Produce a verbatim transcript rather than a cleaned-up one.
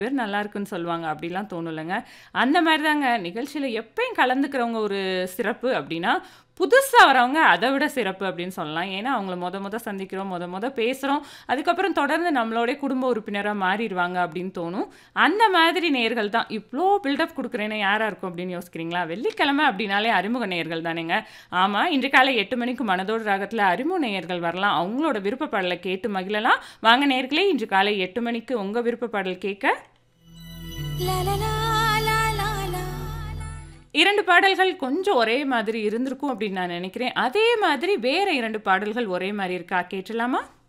பேர் நல்லா இருக்குன்னு சொல்லுவாங்க. அப்படிலாம் தோணும்லங்க. அந்த மாரி தாங்க நிகழ்ச்சியில எப்பயும் கலந்துக்கிறவங்க ஒரு சிறப்பு அப்படின்னா, புதுசா வரவங்க அத விட சிறப்பு அப்படின்னு சொல்லலாம். ஏன்னா, அவங்கள மொத மொத சந்திக்கிறோம், மொத மொத பேசுறோம். அதுக்கப்புறம் தொடர்ந்து நம்மளோட குடும்ப உறுப்பினரா மாறிருவாங்க அப்படின்னு தோணும். அந்த மாதிரி நேயர்கள் தான். இவ்ளோ பில்டப் குடுக்குறேனே யாரா இருக்கும் அப்படின்னு யோசிக்கிறீங்களா? வெள்ளிக்கிழமை அப்படின்னாலே அறிமுக நேயர்கள் தானேங்க. ஆமா, இன்று காலை எட்டு மணிக்கு மனதோடு ராகத்தில அறிமுக நேயர்கள் வரலாம். அவங்களோட விருப்ப பாடல கேட்டு மகிழலாம். வாங்க நேயர்களே, இன்று காலை எட்டு மணிக்கு உங்க விருப்ப பாடல் கேட்க இரண்டு பாடல்கள் கொஞ்சம் ஒரே மாதிரி இருந்திருக்கும் அப்படின்னு நான் நினைக்கிறேன். அதே மாதிரி வேற இரண்டு பாடல்கள் ஒரே மாரி இருக்கா? கேட்டுறலாமா?